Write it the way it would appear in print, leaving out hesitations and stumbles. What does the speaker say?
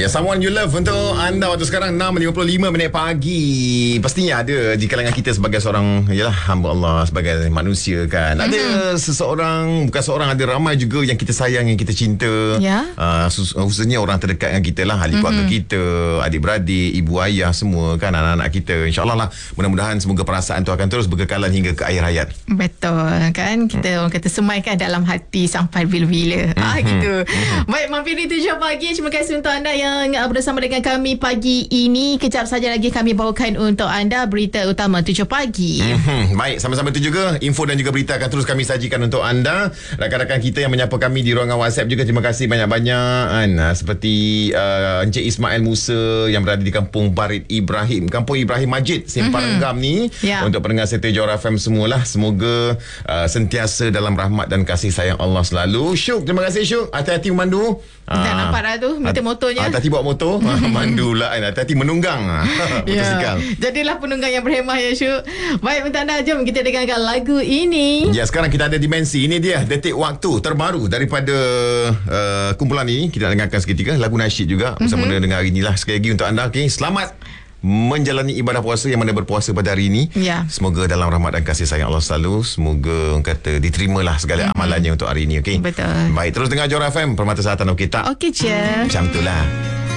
Ya, someone you love untuk anda waktu sekarang 6.55 pagi. Pastinya ada di kalangan kita sebagai seorang, yalah, hamba Allah, sebagai manusia kan. Ada seseorang, bukan seorang, ada ramai juga yang kita sayang, yang kita cinta. Ya. Khususnya orang terdekat dengan kita lah, ahli keluarga kita, adik-beradik, ibu ayah semua kan, anak-anak kita. InsyaAllah lah, mudah-mudahan semoga perasaan tu akan terus berkekalan hingga ke akhir hayat. Betul kan, kita orang kata semaikan dalam hati sampai bila-bila. Gitu. Baik, mampir di 7 pagi. Terima kasih untuk anda yang bersama dengan kami pagi ini. Kejap saja lagi kami bawakan untuk anda berita utama 7 pagi. Baik, sama-sama itu juga info dan juga berita akan terus kami sajikan untuk anda. Rakan-rakan kita yang menyapa kami di ruangan WhatsApp juga, terima kasih banyak-banyak kan. Seperti Encik Ismail Musa yang berada di Kampung Barit Ibrahim, Kampung Ibrahim Majid, Simpang Renggam ni. Untuk pendengar setia Johor FM semualah, semoga sentiasa dalam rahmat dan kasih sayang Allah selalu. Syuk, terima kasih Syuk. Hati-hati memandu. Dah nampak dah tu meter motornya. Hati-hati bawa motor. Mandu lah kan. Hati-hati menunggang motosikal. Jadilah penunggang yang berhemah ya Syuk. Baik, untuk anda, jom kita dengarkan lagu ini. Ya, sekarang kita ada dimensi. Ini dia detik waktu terbaru daripada kumpulan ini. Kita nak dengarkan seketika lagu nasyid juga bersama dengan hari inilah. Sekali lagi untuk anda, okay, selamat menjalani ibadah puasa yang mana berpuasa pada hari ini. Semoga dalam rahmat dan kasih sayang Allah selalu. Semoga orang kata diterimalah segala amalannya untuk hari ini, okey. Betul. Baik, terus dengar Johor FM, Permata Selatan, okey tak? Okey je. Macam itulah.